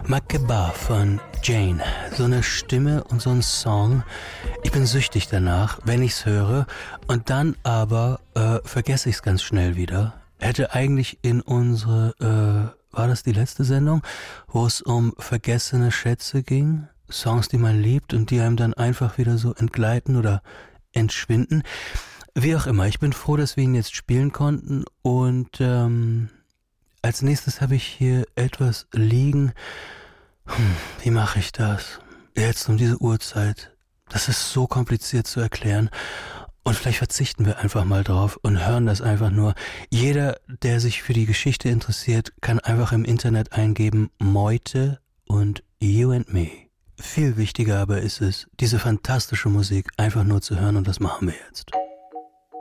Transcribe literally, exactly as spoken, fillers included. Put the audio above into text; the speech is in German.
Makeba von Jane. So eine Stimme und so ein Song. Ich bin süchtig danach, wenn ich's höre. Und dann aber äh, vergesse ich's ganz schnell wieder. Hätte eigentlich in unsere, äh, war das die letzte Sendung, wo es um vergessene Schätze ging? Songs, die man liebt und die einem dann einfach wieder so entgleiten oder entschwinden. Wie auch immer, ich bin froh, dass wir ihn jetzt spielen konnten. Und ähm, als nächstes habe ich hier etwas liegen. Hm, wie mache ich das? Jetzt um diese Uhrzeit. Das ist so kompliziert zu erklären. Und vielleicht verzichten wir einfach mal drauf und hören das einfach nur. Jeder, der sich für die Geschichte interessiert, kann einfach im Internet eingeben Meute und You and Me. Viel wichtiger aber ist es, diese fantastische Musik einfach nur zu hören und das machen wir jetzt.